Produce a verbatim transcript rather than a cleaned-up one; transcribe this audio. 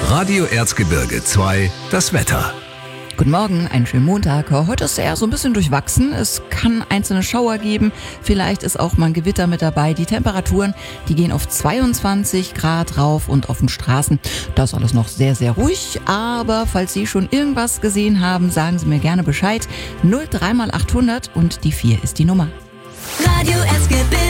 Radio Erzgebirge zwei, das Wetter. Guten Morgen, einen schönen Montag. Heute ist eher so ein bisschen durchwachsen. Es kann einzelne Schauer geben. Vielleicht ist auch mal ein Gewitter mit dabei. Die Temperaturen, die gehen auf zweiundzwanzig Grad rauf und auf den Straßen. Das ist alles noch sehr, sehr ruhig. Aber falls Sie schon irgendwas gesehen haben, sagen Sie mir gerne Bescheid. null drei mal achthundert und die vier ist die Nummer. Radio Erzgebirge.